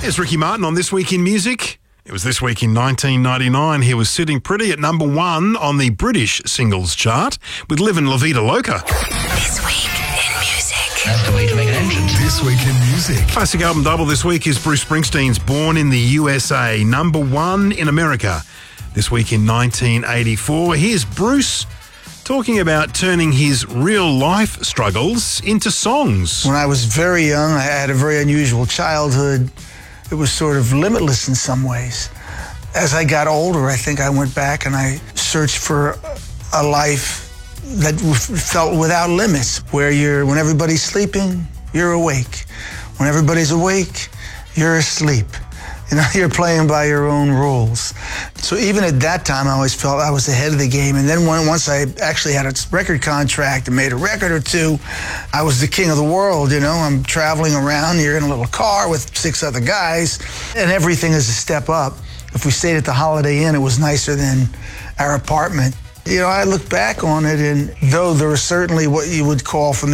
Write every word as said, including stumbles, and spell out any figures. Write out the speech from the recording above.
Here's Ricky Martin on This Week in Music. It was this week in nineteen ninety-nine. He was sitting pretty at number one on the British singles chart with Livin' La Vida Loca. This Week in Music. That's the way to make an entrance. This Week in Music. Classic album double this week is Bruce Springsteen's Born in the U S A, number one in America. This week in nineteen eighty-four, here's Bruce talking about turning his real-life struggles into songs. When I was very young, I had a very unusual childhood. It was sort of limitless in some ways. As I got older, I think I went back and I searched for a life that felt without limits, where you're, when everybody's sleeping, you're awake. When everybody's awake, you're asleep. You know, you're playing by your own rules. So even at that time, I always felt I was ahead of the game. And then when, once I actually had a record contract and made a record or two, I was the king of the world, you know. I'm traveling around, you're in a little car with six other guys, and everything is a step up. If we stayed at the Holiday Inn, it was nicer than our apartment. You know, I look back on it, and though there was certainly what you would call, for me,